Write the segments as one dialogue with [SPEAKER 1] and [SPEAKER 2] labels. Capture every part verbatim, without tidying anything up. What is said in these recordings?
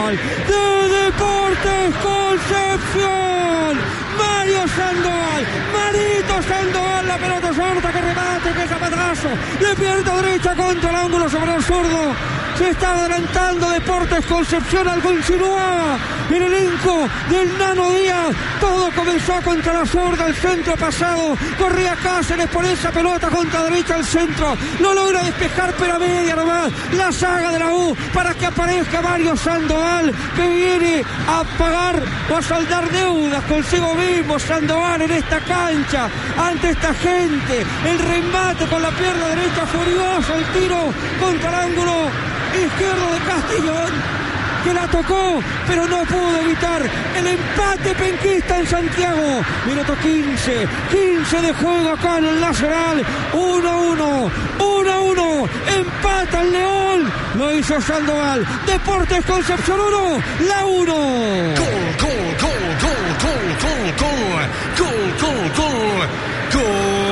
[SPEAKER 1] central de Deportes Concepción. Mario Sandoval, Marito Sandoval, la pelota sorta, que remate, que zapatazo, de pierna derecha contra el ángulo sobre el zurdo. Se está adelantando Deportes Concepción al continuar el elenco del Nano Díaz. Todo comenzó contra la zurda, el centro pasado, corría Cáceres por esa pelota contra derecha al centro, no logra despejar, pero a media nomás la saga de la U para que aparezca Mario Sandoval, que viene a pagar o a saldar deudas consigo mismo. Sandoval en esta cancha, ante esta gente, el remate con la pierna derecha furioso, el tiro contra el ángulo izquierdo de Castellón, que la tocó, pero no pudo evitar el empate penquista en Santiago. Minuto quince, quince de juego acá en el Nacional. uno a uno, uno a uno, empata el León, lo hizo Sandoval. Deportes Concepción uno, la uno.
[SPEAKER 2] Gol, gol, gol, gol, gol, gol, gol, gol, gol, gol,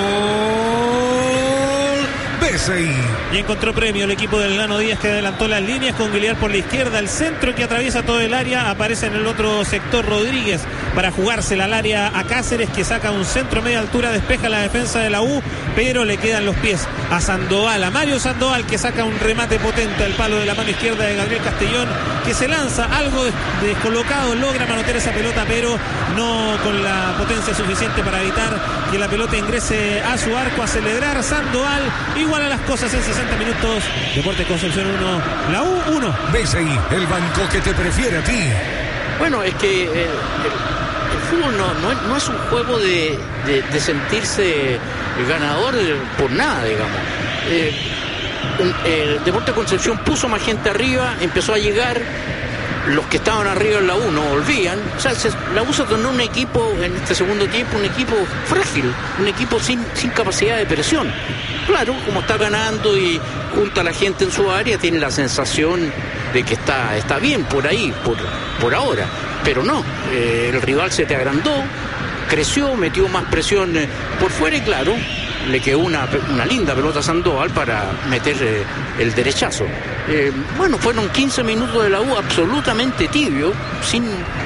[SPEAKER 2] gol, B C I.
[SPEAKER 3] Y encontró premio el equipo del Nano Díaz, que adelantó las líneas con Guiliar por la izquierda, el centro que atraviesa todo el área, aparece en el otro sector Rodríguez para jugársela al área a Cáceres, que saca un centro a media altura, despeja la defensa de la U, pero le quedan los pies a Sandoval, a Mario Sandoval, que saca un remate potente al palo de la mano izquierda de Gabriel Castellón, que se lanza algo descolocado, logra manotear esa pelota, pero no con la potencia suficiente para evitar que la pelota ingrese a su arco. A celebrar Sandoval, igual a las cosas en sesenta minutos. Deportes Concepción uno, la U uno.
[SPEAKER 2] B C I, el banco que te prefiere a ti.
[SPEAKER 4] Bueno, es que el, el, el fútbol no, no, no es un juego de, de, de sentirse ganador por nada, digamos. Eh, el Deportes Concepción puso más gente arriba, empezó a llegar. Los que estaban arriba en la U no volvían. O sea, se, la U se tornó un equipo en este segundo tiempo, un equipo frágil, un equipo sin, sin capacidad de presión. Claro, como está ganando y junta a la gente en su área, tiene la sensación de que está, está bien por ahí, por, por ahora. Pero no, eh, el rival se te agrandó, creció, metió más presión eh, por fuera y claro, le quedó una, una linda pelota a Sandoval para meter eh, el derechazo. Eh, bueno, fueron quince minutos de la U absolutamente tibio, sin,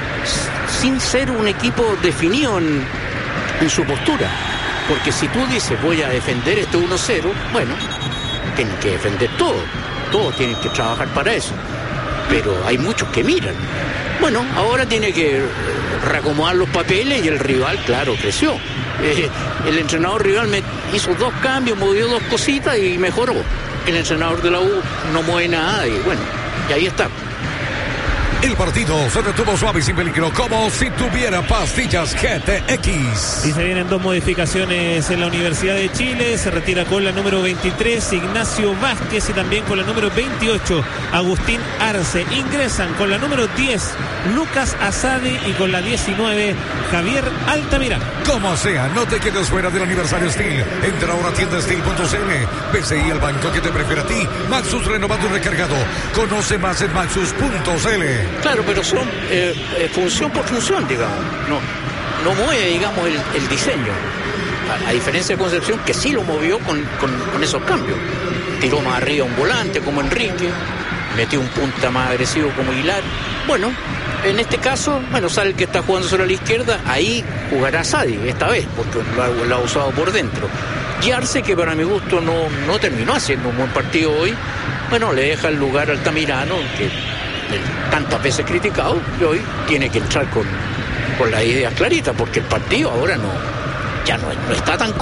[SPEAKER 4] sin ser un equipo definido en, en su postura. Porque si tú dices voy a defender este uno cero, bueno, tienen que defender todo, todos tienen que trabajar para eso. Pero hay muchos que miran. Bueno, ahora tiene que reacomodar los papeles y el rival, claro, creció. Eh, el entrenador rival me hizo dos cambios, movió dos cositas y mejoró. El entrenador de la U no mueve nada y bueno, y ahí está.
[SPEAKER 2] El partido se detuvo suave y sin peligro, como si tuviera pastillas G T X.
[SPEAKER 3] Y se vienen dos modificaciones en la Universidad de Chile. Se retira con la número veintitrés Ignacio Vázquez y también con la número veintiocho Agustín Arce. Ingresan con la número diez Lucas Asadi y con la diecinueve Javier Altamirano.
[SPEAKER 2] Como sea, no te quedes fuera del aniversario Steel. Entra ahora a tienda steel punto c l. B C I, el banco que te prefiere a ti. Maxus renovado y recargado. Conoce más en maxus punto c l.
[SPEAKER 4] Claro, pero son eh, eh, función por función, digamos. No, no mueve, digamos, el, el diseño. A, a diferencia de Concepción, que sí lo movió con, con, con esos cambios. Tiró más arriba un volante como Enrique, metió un punta más agresivo como Aguilar. Bueno, en este caso, bueno, sale el que está jugando sobre la izquierda, ahí jugará Sadi, esta vez, porque lo ha, lo ha usado por dentro. Y Arce, que para mi gusto no, no terminó haciendo un buen partido hoy, bueno, le deja el lugar al Altamirano, que tantas veces criticado, y hoy tiene que entrar con, con las ideas claritas, porque el partido ahora no, ya no, no está tan